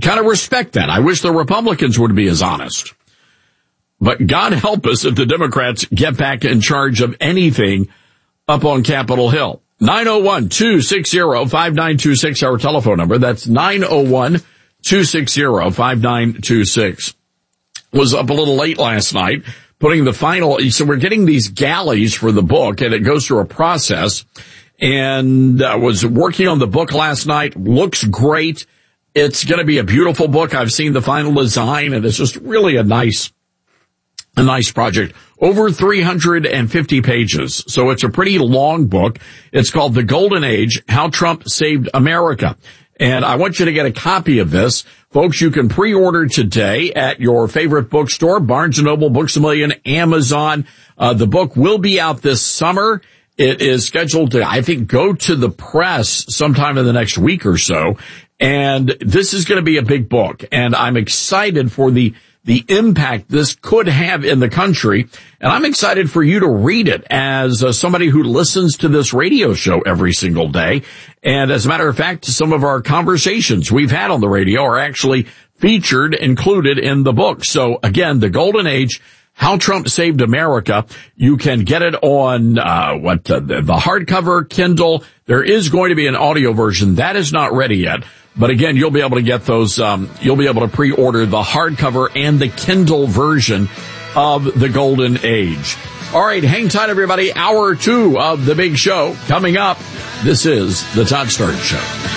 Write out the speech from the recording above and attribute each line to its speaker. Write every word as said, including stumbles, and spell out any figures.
Speaker 1: kind of respect that. I wish the Republicans would be as honest. But God help us if the Democrats get back in charge of anything up on Capitol Hill. nine oh one, two six zero, five nine two six, our telephone number. That's nine oh one, two six zero, five nine two six. Was up a little late last night, putting the final, so we're getting these galleys for the book, and it goes through a process. And I was working on the book last night. Looks great. It's going to be a beautiful book. I've seen the final design, and it's just really a nice, a nice project. Over three hundred fifty pages. So it's a pretty long book. It's called The Golden Age, How Trump Saved America. And I want you to get a copy of this. Folks, you can pre-order today at your favorite bookstore, Barnes and Noble, Books A Million, Amazon. Uh, the book will be out this summer. It is scheduled to, I think, go to the press sometime in the next week or so. And this is going to be a big book. And I'm excited for the the impact this could have in the country. And I'm excited for you to read it as uh, somebody who listens to this radio show every single day. And as a matter of fact, some of our conversations we've had on the radio are actually featured, included in the book. So again, The Golden Age, How Trump Saved America. You can get it on uh what uh, the, the hardcover, Kindle. There is going to be an audio version. That is not ready yet. But again, you'll be able to get those, um, you'll be able to pre-order the hardcover and the Kindle version of The Golden Age. All right, hang tight, everybody. Hour two of the big show coming up. This is the Todd Starnes Show.